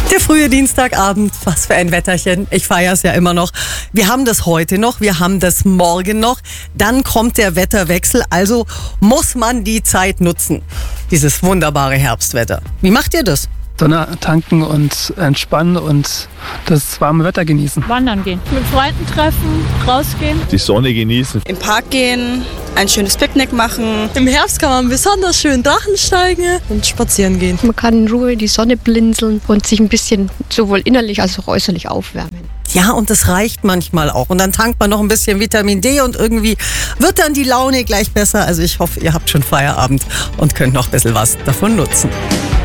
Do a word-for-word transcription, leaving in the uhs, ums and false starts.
Der frühe Dienstagabend, was für ein Wetterchen. Ich feiere es ja immer noch. Wir haben das heute noch, wir haben das morgen noch. Dann kommt der Wetterwechsel, also muss man die Zeit nutzen. Dieses wunderbare Herbstwetter. Wie macht ihr das? Sonne tanken und entspannen und das warme Wetter genießen. Wandern gehen, mit Freunden treffen, rausgehen. Die Sonne genießen. Im Park gehen, ein schönes Picknick machen. Im Herbst kann man besonders schön Drachen steigen und spazieren gehen. Man kann in Ruhe die Sonne blinzeln und sich ein bisschen sowohl innerlich als auch äußerlich aufwärmen. Ja, und das reicht manchmal auch. Und dann tankt man noch ein bisschen Vitamin D und irgendwie wird dann die Laune gleich besser. Also ich hoffe, ihr habt schon Feierabend und könnt noch ein bisschen was davon nutzen.